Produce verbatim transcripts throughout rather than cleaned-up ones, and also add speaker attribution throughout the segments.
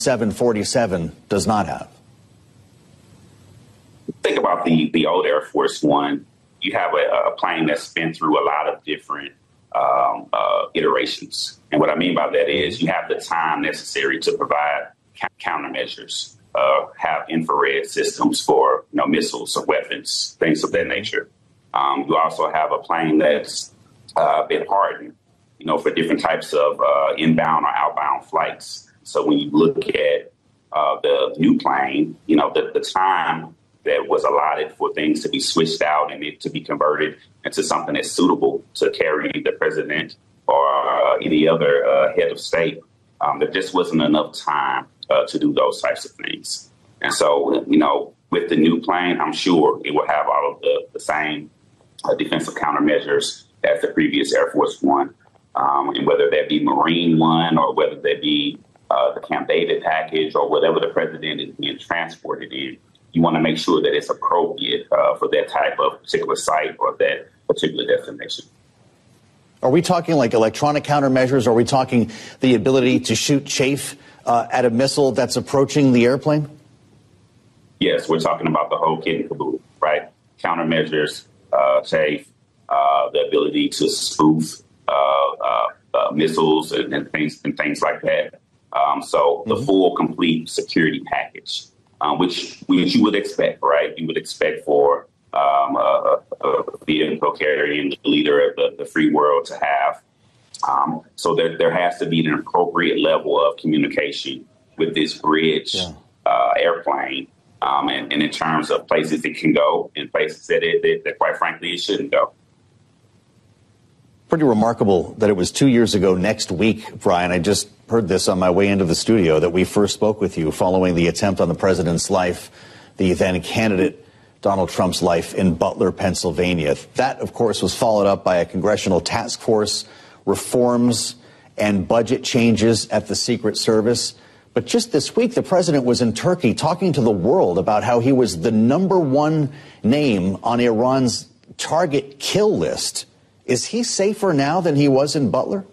Speaker 1: seven forty-seven does not have?
Speaker 2: Think about the, the old Air Force One. You have a, a plane that's been through a lot of different um, uh, iterations. And what I mean by that is you have the time necessary to provide ca- countermeasures, uh, have infrared systems for, you know, missiles or weapons, things of that nature. Um, you also have a plane that's uh, been hardened, you know, for different types of uh, inbound or outbound flights. So when you look at uh, the new plane, you know, the, the time that was allotted for things to be switched out and it to be converted into something that's suitable to carry the president or uh, any other uh, head of state, um, there just wasn't enough time uh, to do those types of things. And so, you know, with the new plane, I'm sure it will have all of the, the same uh, defensive countermeasures as the previous Air Force One. Um, and whether that be Marine One or whether that be uh, the Camp David package or whatever the president is being transported in, you want to make sure that it's appropriate uh, for that type of particular site or that particular destination.
Speaker 1: Are we talking like electronic countermeasures? Are we talking the ability to shoot chaff uh, at a missile that's approaching the airplane?
Speaker 2: Yes, we're talking about the whole kit and caboodle, right? Countermeasures, uh, chaff, uh, the ability to spoof uh, uh, uh, missiles and, and things and things like that. Um, so the mm-hmm. full, complete security package, um, which which you would expect, right? You would expect for um, a, a vehicle carrying the leader of the, the free world to have. Um, so there there has to be an appropriate level of communication with this bridge yeah. uh, airplane. Um, and, and in terms of places it can go and places that, it, that, that, quite frankly, it shouldn't go.
Speaker 1: Pretty remarkable that it was two years ago next week, Brian. I just heard this on my way into the studio that we first spoke with you following the attempt on the president's life, the then candidate Donald Trump's life in Butler, Pennsylvania. That, of course, was followed up by a congressional task force, reforms and budget changes at the Secret Service. But just this week, the president was in Turkey talking to the world about how he was the number one name on Iran's target kill list. Is he safer now than he was in Butler?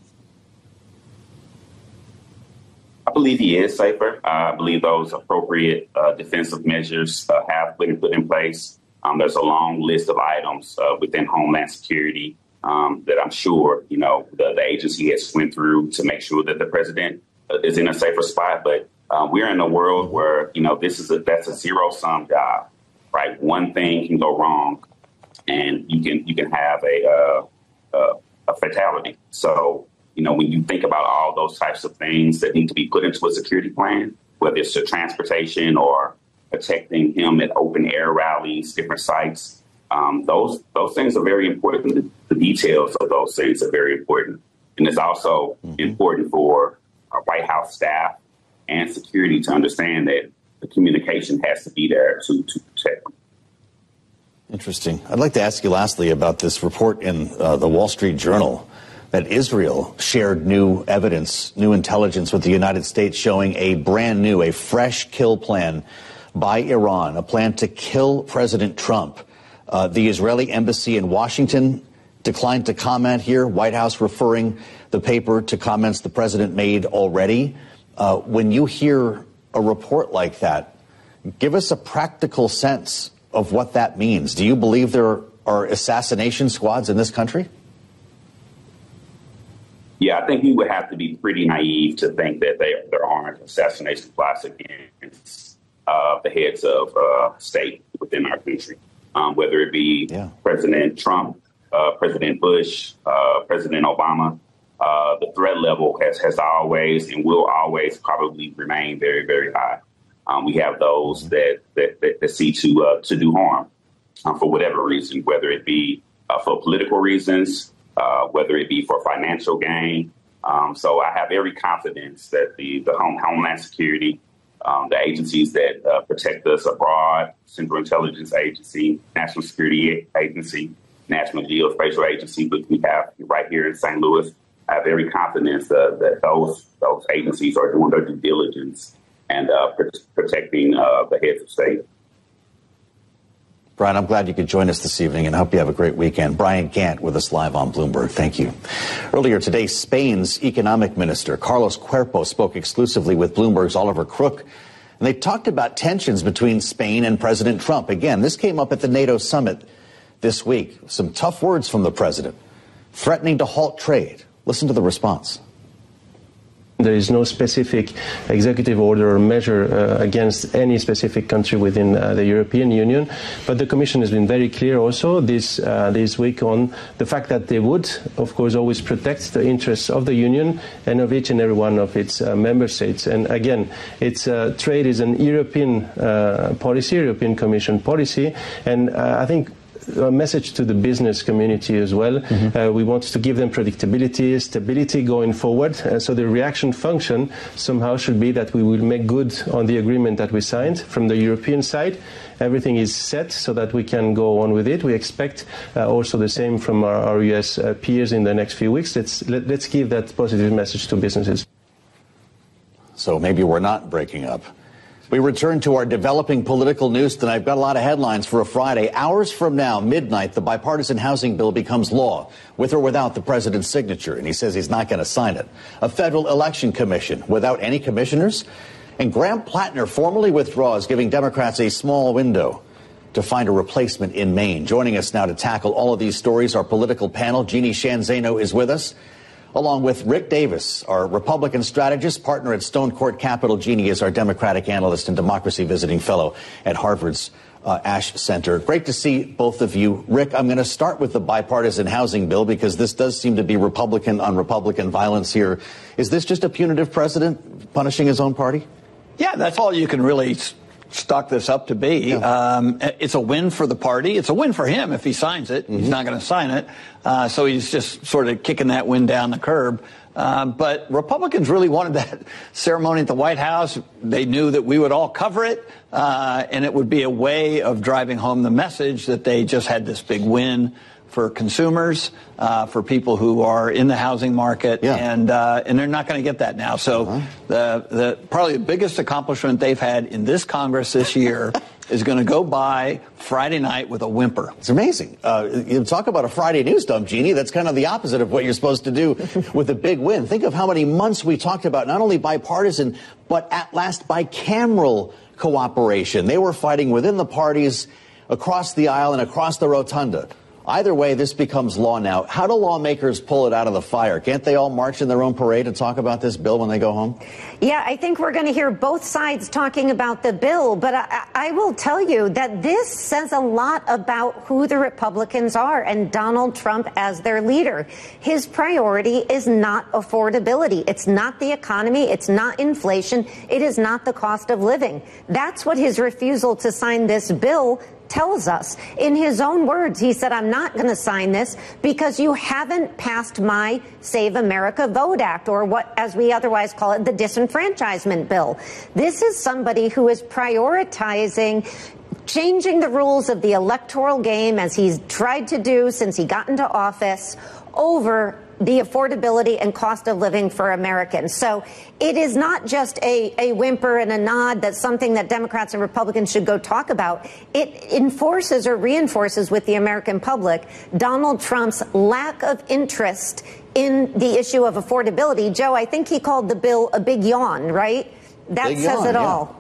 Speaker 2: I believe he is safer. Uh, I believe those appropriate uh, defensive measures uh, have been put in place. Um, there's a long list of items uh, within Homeland Security um, that I'm sure, you know, the, the agency has went through to make sure that the president is in a safer spot. But uh, we're in a world where, you know, this is a that's a zero sum job, right? One thing can go wrong and you can you can have a uh, uh, a fatality. So, you know, when you think about all those types of things that need to be put into a security plan, whether it's the transportation or protecting him at open air rallies, different sites, um, those those things are very important. The, the details of those things are very important. And it's also mm-hmm. important for our White House staff and security to understand that the communication has to be there to, to protect them.
Speaker 1: Interesting. I'd like to ask you lastly about this report in uh, the Wall Street Journal that Israel shared new evidence, new intelligence with the United States showing a brand new, a fresh kill plan by Iran, a plan to kill President Trump. Uh, the Israeli embassy in Washington declined to comment here, White House referring the paper to comments the president made already. Uh, when you hear a report like that, give us a practical sense of what that means. Do you believe there are assassination squads in this country?
Speaker 2: Yeah, I think we would have to be pretty naive to think that they, there aren't assassination plots against uh, the heads of uh, state within our country, um, whether it be yeah. President Trump, uh, President Bush, uh, President Obama. Uh, the threat level has, has always and will always probably remain very, very high. Um, we have those that that, that, that see to uh, to do harm um, for whatever reason, whether it be uh, for political reasons, uh, whether it be for financial gain. Um, so I have every confidence that the the home, Homeland Security, um, the agencies that uh, protect us abroad, Central Intelligence Agency, National Security Agency, National Geospatial Agency, which we have right here in Saint Louis, I have every confidence uh, that those those agencies are doing their due diligence and uh, pr- protecting uh, the heads of state.
Speaker 1: Brian, I'm glad you could join us this evening, and I hope you have a great weekend. Brian Gant with us live on Bloomberg. Thank you. Earlier today, Spain's economic minister, Carlos Cuerpo, spoke exclusively with Bloomberg's Oliver Crook, and they talked about tensions between Spain and President Trump. Again, this came up at the NATO summit this week. Some tough words from the president, threatening to halt trade. Listen to the response.
Speaker 3: There is no specific executive order or measure uh, against any specific country within uh, the European Union, but the Commission has been very clear also this uh, this week on the fact that they would, of course, always protect the interests of the Union and of each and every one of its uh, member states. And again, it's uh, trade is an European uh, policy, European Commission policy, and uh, I think a message to the business community as well. Mm-hmm. Uh, we want to give them predictability, stability going forward. Uh, so the reaction function somehow should be that we will make good on the agreement that we signed. From the European side, everything is set so that we can go on with it. We expect uh, also the same from our, our U S uh, peers in the next few weeks. Let's, let, let's give that positive message to businesses.
Speaker 1: So maybe we're not breaking up. We return to our developing political news tonight. I've got a lot of headlines for a Friday. Hours from now, midnight, the bipartisan housing bill becomes law, with or without the president's signature, and he says he's not going to sign it. A federal election commission without any commissioners. And Graham Plattner formally withdraws, giving Democrats a small window to find a replacement in Maine. Joining us now to tackle all of these stories, our political panel, Jeannie Sheehan Zaino is with us, along with Rick Davis, our Republican strategist, partner at Stone Court Capital. Jeannie is our Democratic analyst and democracy visiting fellow at Harvard's uh, Ash Center. Great to see both of you. Rick, I'm going to start with the bipartisan housing bill because this does seem to be Republican on Republican violence here. Is this just a punitive president punishing his own party?
Speaker 4: Yeah, that's all you can really stock this up to be. Yeah. Um, it's a win for the party. It's a win for him if he signs it. Mm-hmm. He's not going to sign it. Uh, so he's just sort of kicking that win down the curb. Uh, but Republicans really wanted that ceremony at the White House. They knew that we would all cover it, uh, and it would be a way of driving home the message that they just had this big win for consumers, uh, for people who are in the housing market, yeah. and uh, and they're not going to get that now. So uh-huh. the the probably the biggest accomplishment they've had in this Congress this year is going to go by Friday night with a whimper.
Speaker 1: It's amazing. Uh, you talk about a Friday news dump, Jeannie. That's kind of the opposite of what you're supposed to do with a big win. Think of how many months we talked about not only bipartisan, but at last bicameral cooperation. They were fighting within the parties, across the aisle and across the rotunda. Either way, this becomes law now. How do lawmakers pull it out of the fire? Can't they all march in their own parade and talk about this bill when they go home?
Speaker 5: Yeah, I think we're going to hear both sides talking about the bill. But I, I will tell you that this says a lot about who the Republicans are and Donald Trump as their leader. His priority is not affordability. It's not the economy. It's not inflation. It is not the cost of living. That's what his refusal to sign this bill tells us. In his own words, he said, I'm not going to sign this because you haven't passed my Save America Vote Act, or what, as we otherwise call it, the disenfranchisement bill. This is somebody who is prioritizing changing the rules of the electoral game, as he's tried to do since he got into office, over the affordability and cost of living for Americans. So it is not just a, a whimper and a nod. That's something that Democrats and Republicans should go talk about. It enforces or reinforces with the American public Donald Trump's lack of interest in the issue of affordability. Joe, I think he called the bill a big yawn, right? That
Speaker 1: big
Speaker 5: says
Speaker 1: yawn,
Speaker 5: it
Speaker 1: yeah.
Speaker 5: all.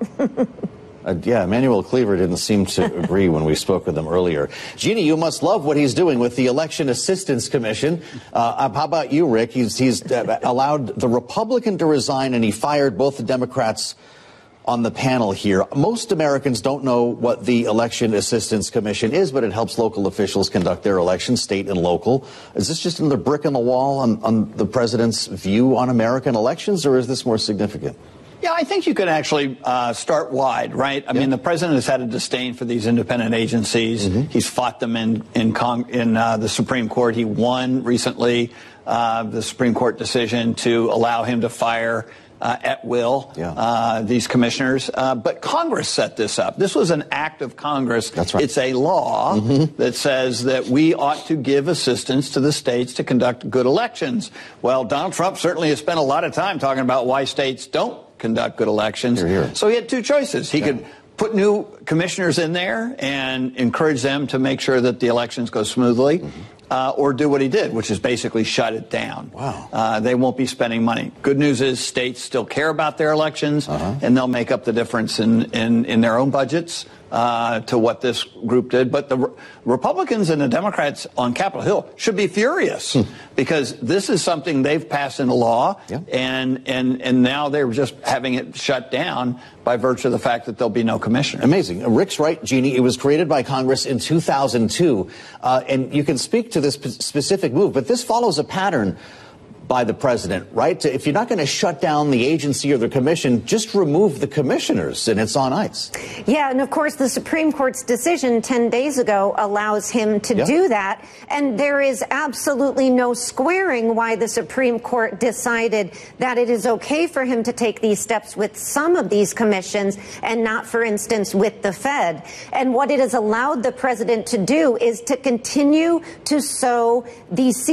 Speaker 1: Uh, yeah, Emanuel Cleaver didn't seem to agree when we spoke with him earlier. Jeannie, you must love what he's doing with the Election Assistance Commission. Uh, how about you, Rick? He's, he's uh, allowed the Republican to resign, and he fired both the Democrats on the panel here. Most Americans don't know what the Election Assistance Commission is, but it helps local officials conduct their elections, state and local. Is this just another brick in the wall on, on the president's view on American elections, or is this more significant?
Speaker 4: Yeah, I think you could actually uh, start wide, right? I yeah. mean, the president has had a disdain for these independent agencies. Mm-hmm. He's fought them in in, Cong- in uh, the Supreme Court. He won recently uh, the Supreme Court decision to allow him to fire uh, at will yeah. uh, these commissioners. Uh, but Congress set this up. This was an act of Congress.
Speaker 1: That's right.
Speaker 4: It's a law mm-hmm. that says that we ought to give assistance to the states to conduct good elections. Well, Donald Trump certainly has spent a lot of time talking about why states don't conduct good elections.
Speaker 1: Here, here.
Speaker 4: So he had two choices. He yeah. could put new commissioners in there and encourage them to make sure that the elections go smoothly. Mm-hmm. Uh, or do what he did, which is basically shut it down.
Speaker 1: Wow.
Speaker 4: Uh, they won't be spending money. Good news is states still care about their elections, uh-huh. and they'll make up the difference in, in, in their own budgets uh, to what this group did. But the Re- Republicans and the Democrats on Capitol Hill should be furious hmm. because this is something they've passed into law, yeah. and, and, and now they're just having it shut down by virtue of the fact that there'll be no commissioner.
Speaker 1: Amazing. Rick's right, Jeannie. It was created by Congress in two thousand two, uh, and you can speak to this p- specific move, but this follows a pattern by the president, right? If you're not going to shut down the agency or the commission, just remove the commissioners and it's on ice.
Speaker 5: Yeah, and of course the Supreme Court's decision ten days ago allows him to yeah. do that. And there is absolutely no squaring why the Supreme Court decided that it is okay for him to take these steps with some of these commissions and not, for instance, with the Fed. And what it has allowed the president to do is to continue to sow these